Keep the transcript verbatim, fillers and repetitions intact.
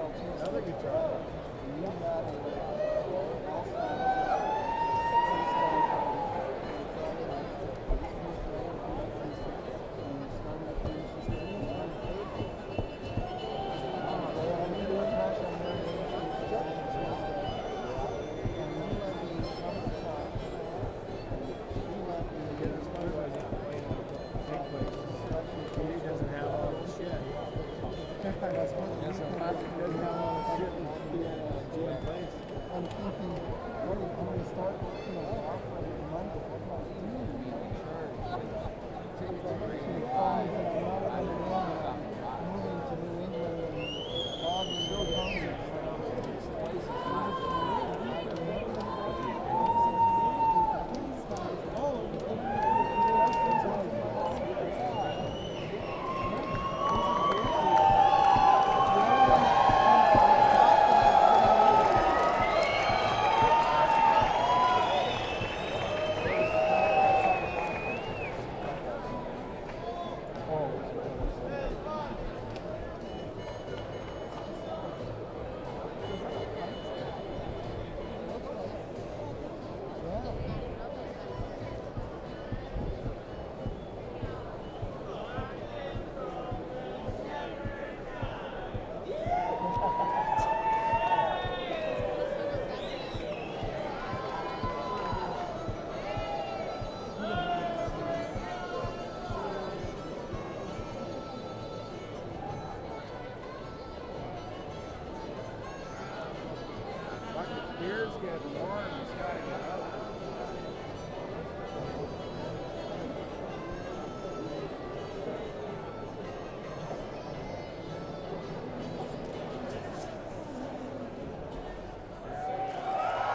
Another guitar. Yeah, that's probably why he's not playing all the big places. He doesn't have all the shit. That's what That's what Patrick doesn't have all the shit in place. I'm thinking, well, I'm going to start working on Monday. I'm like, dude, church. Take it